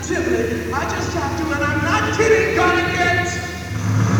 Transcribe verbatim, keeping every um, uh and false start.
Tiffany, I just have to, and I'm not kidding, gonna get